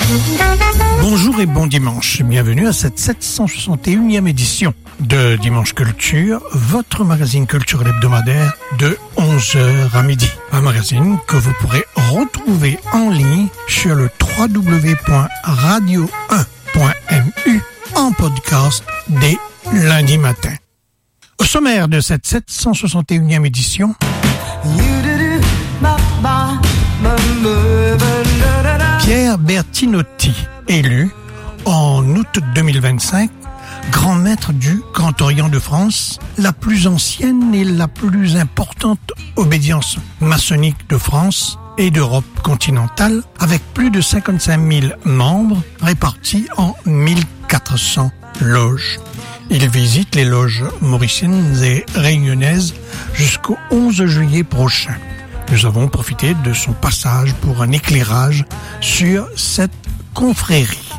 Bonjour et bon dimanche. Bienvenue à cette 761e édition de Dimanche Culture, votre magazine culturel hebdomadaire de 11h à midi. Un magazine que vous pourrez retrouver en ligne sur le www.radio1.mu en podcast dès lundi matin. Au sommaire de cette 761e édition, Pierre Bertinotti, élu en août 2025 grand maître du Grand Orient de France, la plus ancienne et la plus importante obédience maçonnique de France et d'Europe continentale, avec plus de 55 000 membres répartis en 1400 loges. Il visite les loges mauriciennes et réunionnaises jusqu'au 11 juillet prochain. Nous avons profité de son passage pour un éclairage sur cette confrérie.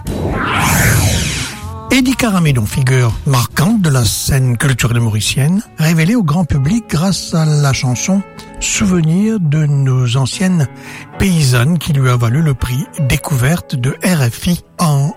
Eddie Caramédon, figure marquante de la scène culturelle mauricienne, révélée au grand public grâce à la chanson « Souvenir de nos anciennes paysannes » qui lui a valu le prix Découverte de RFI en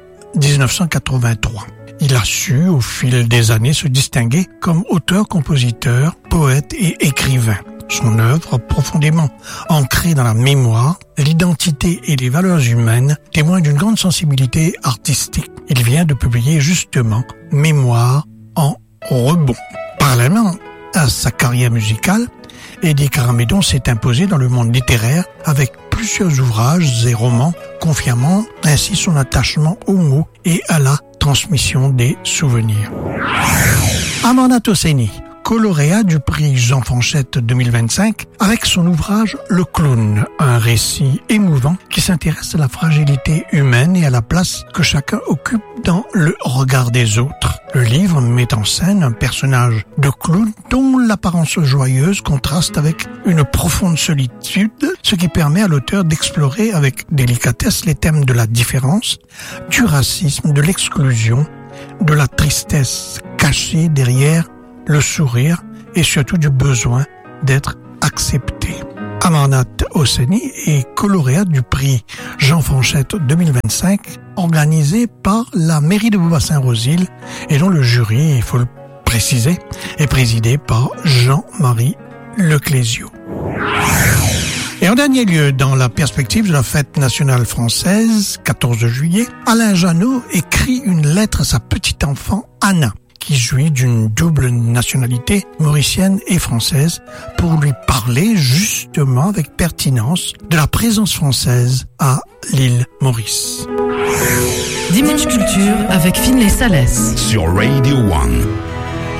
1983. Il a su, au fil des années, se distinguer comme auteur, compositeur, poète et écrivain. Son œuvre, profondément ancrée dans la mémoire, l'identité et les valeurs humaines, témoigne d'une grande sensibilité artistique. Il vient de publier justement Mémoire en rebond. Parallèlement à sa carrière musicale, Eddie Caramédon s'est imposé dans le monde littéraire avec plusieurs ouvrages et romans, confirmant ainsi son attachement aux mots et à la transmission des souvenirs. Amarnath Hosseini, co-lauréat du prix Jean Fanchette 2025 avec son ouvrage Le Clown, un récit émouvant qui s'intéresse à la fragilité humaine et à la place que chacun occupe dans le regard des autres. Le livre met en scène un personnage de clown dont l'apparence joyeuse contraste avec une profonde solitude, ce qui permet à l'auteur d'explorer avec délicatesse les thèmes de la différence, du racisme, de l'exclusion, de la tristesse cachée derrière le sourire et surtout du besoin d'être accepté. Amarnath Hosseini est co-lauréat du prix Jean Fanchette 2025 organisé par la mairie de Beaubassin-Rosil et dont le jury, il faut le préciser, est présidé par Jean-Marie Leclésio. Et en dernier lieu, dans la perspective de la fête nationale française, 14 juillet, Alain Janot écrit une lettre à sa petite enfant Anna, qui jouit d'une double nationalité mauricienne et française, pour lui parler justement avec pertinence de la présence française à l'île Maurice. Dimanche Culture avec Finlay Salès sur Radio 1.